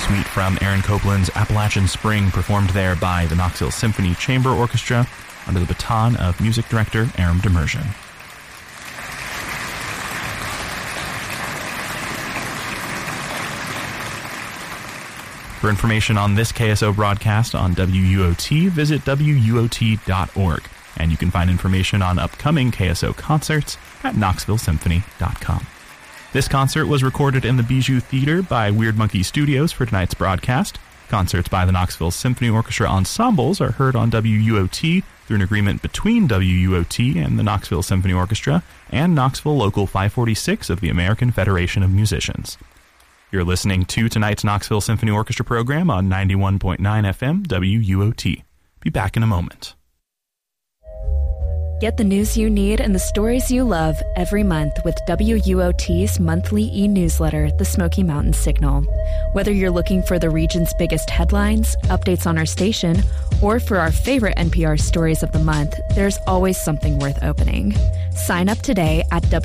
suite from Aaron Copland's Appalachian Spring, performed there by the Knoxville Symphony Chamber Orchestra under the baton of music director Aram Demirjian. For information on this KSO broadcast on WUOT, visit WUOT.org, and you can find information on upcoming KSO concerts at KnoxvilleSymphony.com. This concert was recorded in the Bijou Theater by Weird Monkey Studios for tonight's broadcast. Concerts by the Knoxville Symphony Orchestra ensembles are heard on WUOT through an agreement between WUOT and the Knoxville Symphony Orchestra and Knoxville Local 546 of the American Federation of Musicians. You're listening to tonight's Knoxville Symphony Orchestra program on 91.9 FM WUOT. Be back in a moment. Get the news you need and the stories you love every month with WUOT's monthly e-newsletter, The Smoky Mountain Signal. Whether you're looking for the region's biggest headlines, updates on our station, or for our favorite NPR stories of the month, there's always something worth opening. Sign up today at